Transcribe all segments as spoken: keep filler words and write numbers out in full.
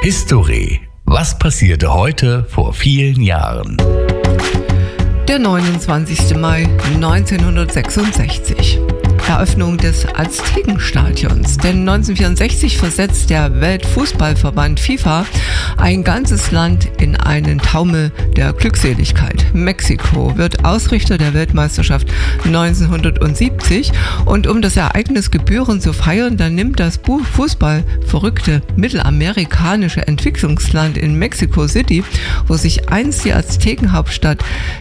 History. Was passierte heute vor vielen Jahren? Der neunundzwanzigste Mai neunzehnhundertsechsundsechzig. Eröffnung des Aztekenstadions. Denn neunzehnhundertvierundsechzig versetzt der Weltfußballverband FIFA ein ganzes Land in einen Taumel der Glückseligkeit. Mexiko wird Ausrichter der Weltmeisterschaft neunzehnhundertsiebzig und um das Ereignis gebührend zu feiern, dann nimmt das fußballverrückte mittelamerikanische Entwicklungsland in Mexico City, wo sich einst die Aztekenhauptstadt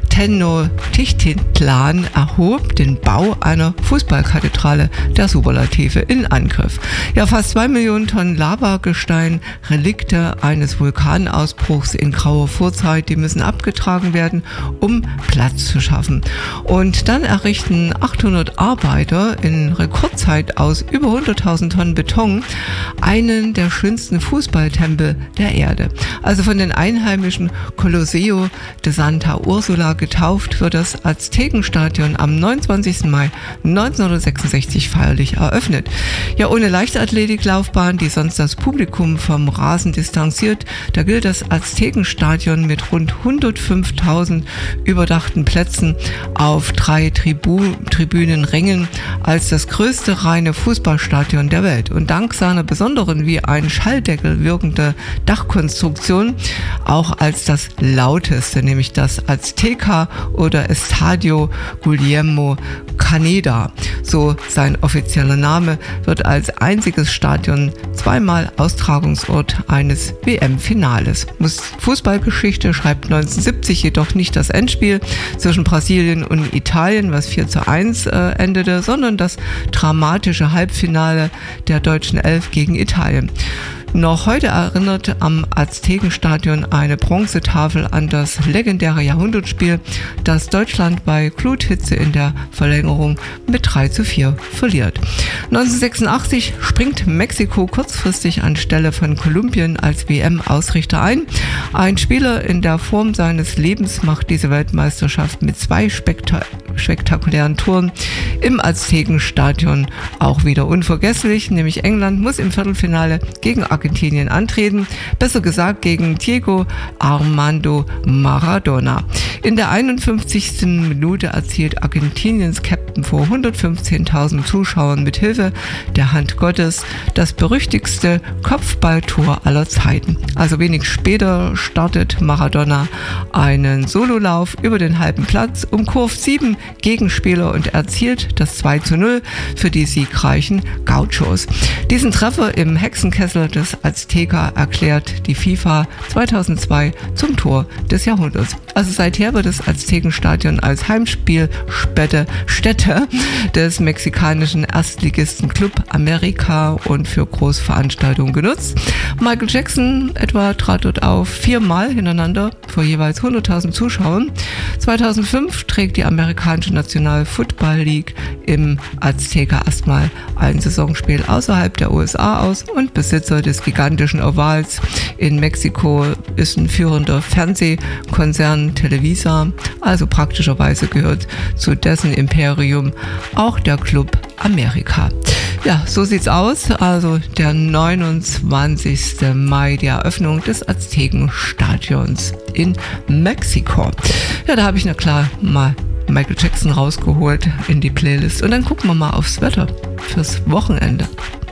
Tenochtitlan erhob, den Bau einer Fußballkathedrale der Superlative in Angriff. Ja, fast zwei Millionen Tonnen Lavagestein, Relikte eines Vulkanausbruchs in grauer Vorzeit, die müssen abgetragen werden, um Platz zu schaffen. Und dann errichten achthundert Arbeiter in Rekordzeit aus über hunderttausend Tonnen Beton einen der schönsten Fußballtempel der Erde. Also von den Einheimischen Colosseo de Santa Ursula getauft, wird das Aztekenstadion am neunundzwanzigsten Mai neunzehnhundertsechsundsechzig feierlich eröffnet. Ja, ohne Leichtathletiklaufbahn, die sonst das Publikum vom Rasen distanziert, da gilt das Aztekenstadion mit rund hundertfünftausend überdachten Plätzen auf drei Tribu- Tribünenrängen als das größte reine Fußballstadion der Welt. Und dank seiner besonderen, wie ein Schalldeckel wirkende Dachkonstruktion auch als das lauteste, nämlich das Azteca oder Estadio Guillermo Caneda, so sein offizieller Name, wird als einziges Stadion zweimal Austragungsort eines W M-Finales. Fußballgeschichte schreibt neunzehnhundertsiebzig jedoch nicht das Endspiel zwischen Brasilien und Italien, was vier zu eins äh, endete, sondern das dramatische Halbfinale der deutschen Elf gegen Italien. Noch heute erinnert am Aztekenstadion eine Bronzetafel an das legendäre Jahrhundertspiel, das Deutschland bei Gluthitze in der Verlängerung mit drei zu vier verliert. neunzehnhundertsechsundachtzig springt Mexiko kurzfristig anstelle von Kolumbien als W M-Ausrichter ein. Ein Spieler in der Form seines Lebens macht diese Weltmeisterschaft mit zwei spekta- spektakulären Toren im Aztekenstadion auch wieder unvergesslich, nämlich England muss im Viertelfinale gegen Argentinien antreten, besser gesagt gegen Diego Armando Maradona. In der einundfünfzigsten Minute erzielt Argentiniens Captain vor hundertfünfzehntausend Zuschauern mit Hilfe der Hand Gottes das berüchtigste Kopfballtor aller Zeiten. Also wenig später startet Maradona einen Sololauf über den halben Platz, umkurvt sieben Gegenspieler und erzielt das zwei zu null für die siegreichen Gauchos. Diesen Treffer im Hexenkessel des Azteca erklärt die FIFA zweitausendzwei zum Tor des Jahrhunderts. Also seither wird das Aztekenstadion als Heimspielstätte Stätte des mexikanischen Erstligisten Club America und für Großveranstaltungen genutzt. Michael Jackson etwa trat dort auf, viermal hintereinander vor jeweils hunderttausend Zuschauern. zweitausendfünf trägt die amerikanische National Football League im Azteca erstmal ein Saisonspiel außerhalb der U S A aus und Besitzer des gigantischen Ovals in Mexiko ist ein führender Fernsehkonzern Televisa, also praktischerweise gehört zu dessen Imperium auch der Club America. Ja, so sieht's aus. Also der neunundzwanzigste Mai, die Eröffnung des Aztekenstadions in Mexiko. Ja, da habe ich na klar mal Michael Jackson rausgeholt in die Playlist und dann gucken wir mal aufs Wetter fürs Wochenende.